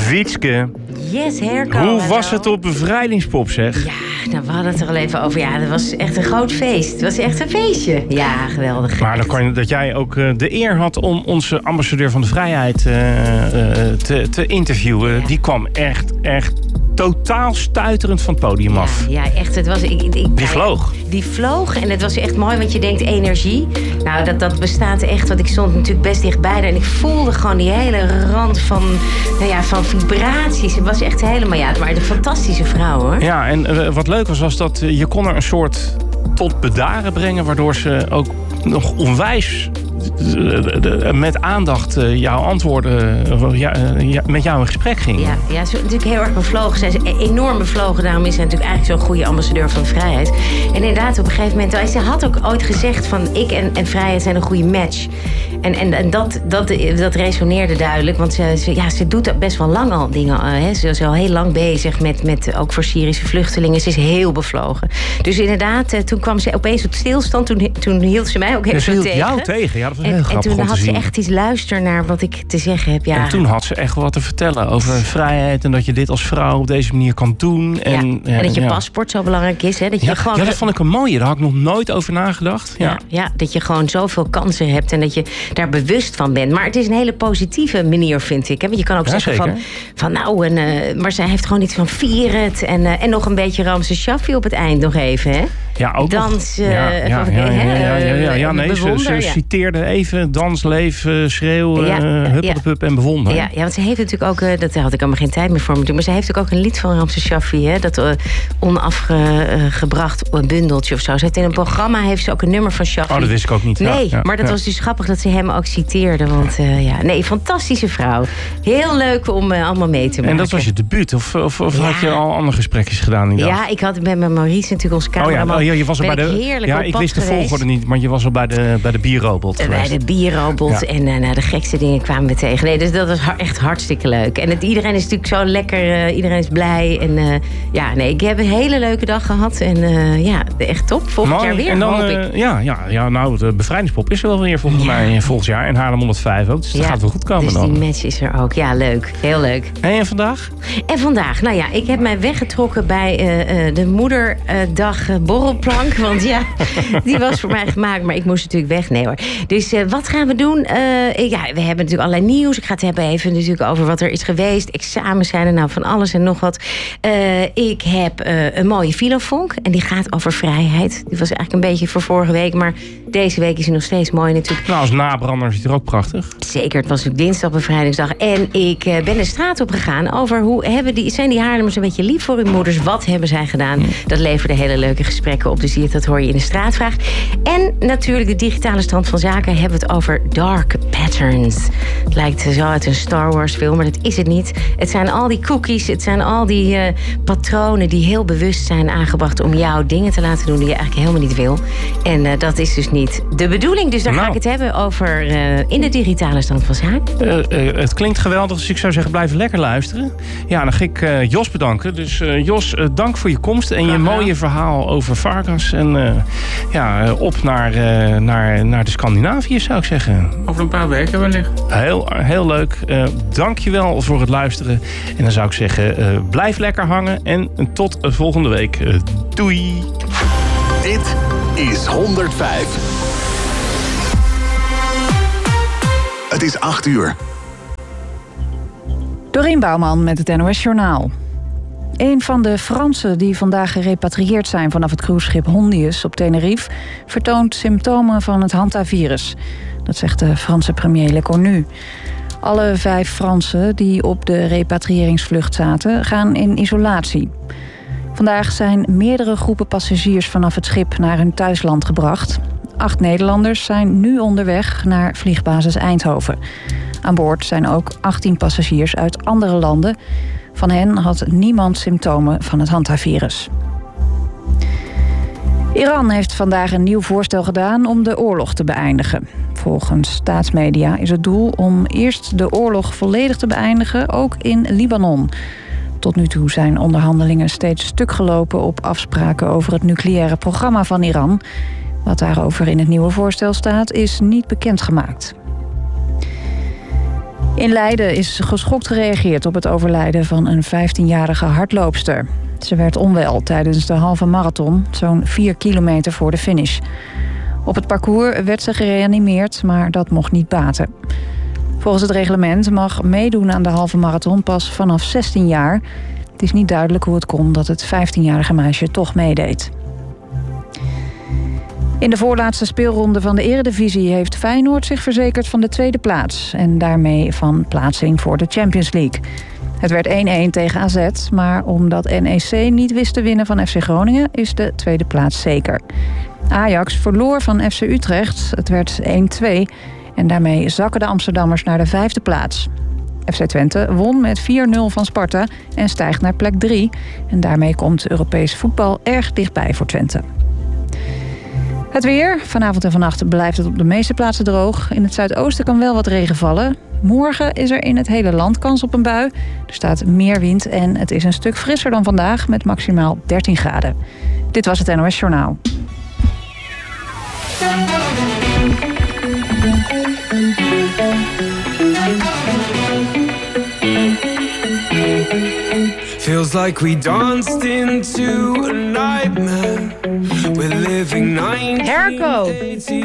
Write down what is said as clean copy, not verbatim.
Wietske. Yes, Herco. Hoe was het op bevrijdingspop, zeg? Ja, nou, we hadden het er al even over. Ja, dat was echt een groot feest. Het was echt een feestje. Ja, geweldig. Maar dan kan je, dat jij ook de eer had om onze ambassadeur van de vrijheid te interviewen. Ja. Die kwam echt totaal stuiterend van het podium af. Ja, echt. Het was, die vloog. Die vloog en het was echt mooi, want je denkt energie. Nou, dat bestaat echt, want ik stond natuurlijk best dichtbij en ik voelde gewoon die hele rand van vibraties. Het was echt helemaal, maar een fantastische vrouw, hoor. Ja, en wat leuk was dat je kon er een soort tot bedaren brengen, waardoor ze ook nog onwijs met aandacht jouw antwoorden met jou in gesprek ging. Ja, ze is natuurlijk heel erg bevlogen. Zij is enorm bevlogen. Daarom is zij natuurlijk eigenlijk zo'n goede ambassadeur van de vrijheid. En inderdaad, op een gegeven moment... Ze had ook ooit gezegd van... ik en vrijheid zijn een goede match. En dat resoneerde duidelijk. Want ze doet best wel lang al dingen. Ze is al heel lang bezig met ook voor Syrische vluchtelingen. Ze is heel bevlogen. Dus inderdaad, toen kwam ze opeens op stilstand. Toen hield ze mij ook even tegen. Ze hield jou tegen? Ja, dat was heel grappig. En toen had ze echt iets luisteren naar wat ik te zeggen heb. Ja. En toen had ze echt wat te vertellen over vrijheid... en dat je dit als vrouw op deze manier kan doen. En dat je paspoort zo belangrijk is. Hè? Dat je gewoon... dat vond ik een mooie. Daar had ik nog nooit over nagedacht. Ja, dat je gewoon zoveel kansen hebt... en dat je daar bewust van bent. Maar het is een hele positieve manier, vind ik. Hè? Want je kan ook zeggen van maar zij heeft gewoon iets van vier het. En nog een beetje Ramse Shaffi op het eind nog even, hè? Ja, ook dans. Nee, ze citeerde even dans, leven, schreeuwen, huppeldepup en bewonder. Ja, want ze heeft natuurlijk ook, dat had ik allemaal geen tijd meer voor me doen, maar ze heeft natuurlijk ook een lied van Ramse Shaffi, hè, dat onafgebracht bundeltje of zo. Ze heeft in een programma heeft ze ook een nummer van Shaffi. Oh, dat wist ik ook niet. Nee, maar dat was dus grappig dat ze hem ook citeerde, want fantastische vrouw. Heel leuk om allemaal mee te maken. En dat was je debuut, of had je al andere gesprekjes gedaan die dag? Ja, ik had met Maurice natuurlijk onze cameraman. Je was al bij de. Ja, ik wist de volgorde niet, maar je was al bij de bierrobot geweest. Bij de bierrobot en de gekste dingen kwamen we tegen. Nee, dus dat was echt hartstikke leuk. En iedereen is natuurlijk zo lekker, iedereen is blij. En ik heb een hele leuke dag gehad. En echt top. Volgend jaar weer, hoop ik. De bevrijdingspop is er wel weer volgens mij volgend jaar. En Haarlem 105 ook, dus dat gaat wel goed komen dus dan. Die match is er ook. Ja, leuk. Heel leuk. En vandaag? En vandaag, ik heb mij weggetrokken bij de moederdag borrelplank. Want die was voor mij gemaakt, maar ik moest natuurlijk weg. Nee hoor. Dus wat gaan we doen? We hebben natuurlijk allerlei nieuws. Ik ga het hebben even natuurlijk over wat er is geweest. Examens zijn er van alles en nog wat. Ik heb een mooie filofunk en die gaat over vrijheid. Die was eigenlijk een beetje voor vorige week, maar deze week is hij nog steeds mooi natuurlijk. Nou, als nabrander is hij er ook prachtig. Zeker, het was natuurlijk dinsdag bevrijdingsdag. En ik ben de straat op gegaan over zijn die Haarlemmers een beetje lief voor hun moeders? Wat hebben zij gedaan? Dat leverde hele leuke gesprekken op. Dus dat hoor je in de straatvraag. En natuurlijk de digitale stand van zaken hebben we het over dark patterns. Het lijkt zo uit een Star Wars film, maar dat is het niet. Het zijn al die cookies, het zijn al die patronen die heel bewust zijn aangebracht om jou dingen te laten doen die je eigenlijk helemaal niet wil. En dat is dus niet de bedoeling. Dus daar ga ik het hebben over in de digitale stand van zaken. Het klinkt geweldig, dus ik zou zeggen blijf lekker luisteren. Ja, dan ga ik Jos bedanken. Dus Jos, dank voor je komst en je mooie verhaal over Vargas. En op naar de Scandinavië, zou ik zeggen. Over een paar weken wellicht. Heel leuk. Dank je wel voor het luisteren. En dan zou ik zeggen, blijf lekker hangen. En tot volgende week. Doei. Dit is 105. Het is 8:00. Dorien Bouwman met het NOS Journaal. Een van de Fransen die vandaag gerepatrieerd zijn vanaf het cruiseschip Hondius op Tenerife vertoont symptomen van het hantavirus. Dat zegt de Franse premier Lecornu. Alle 5 Fransen die op de repatriëringsvlucht zaten gaan in isolatie. Vandaag zijn meerdere groepen passagiers vanaf het schip naar hun thuisland gebracht. 8 Nederlanders zijn nu onderweg naar vliegbasis Eindhoven. Aan boord zijn ook 18 passagiers uit andere landen. Van hen had niemand symptomen van het hantavirus. Iran heeft vandaag een nieuw voorstel gedaan om de oorlog te beëindigen. Volgens staatsmedia is het doel om eerst de oorlog volledig te beëindigen, ook in Libanon. Tot nu toe zijn onderhandelingen steeds stuk gelopen op afspraken over het nucleaire programma van Iran. Wat daarover in het nieuwe voorstel staat, is niet bekendgemaakt. In Leiden is geschokt gereageerd op het overlijden van een 15-jarige hardloopster. Ze werd onwel tijdens de halve marathon, zo'n 4 kilometer voor de finish. Op het parcours werd ze gereanimeerd, maar dat mocht niet baten. Volgens het reglement mag meedoen aan de halve marathon pas vanaf 16 jaar. Het is niet duidelijk hoe het kon dat het 15-jarige meisje toch meedeed. In de voorlaatste speelronde van de Eredivisie heeft Feyenoord zich verzekerd van de tweede plaats. En daarmee van plaatsing voor de Champions League. Het werd 1-1 tegen AZ, maar omdat NEC niet wist te winnen van FC Groningen is de tweede plaats zeker. Ajax verloor van FC Utrecht, het werd 1-2 en daarmee zakken de Amsterdammers naar de 5e plaats. FC Twente won met 4-0 van Sparta en stijgt naar plek 3. En daarmee komt Europees voetbal erg dichtbij voor Twente. Het weer. Vanavond en vannacht blijft het op de meeste plaatsen droog. In het zuidoosten kan wel wat regen vallen. Morgen is er in het hele land kans op een bui. Er staat meer wind en het is een stuk frisser dan vandaag met maximaal 13 graden. Dit was het NOS Journaal. Feels like we danced into a nightmare. We're living 1980.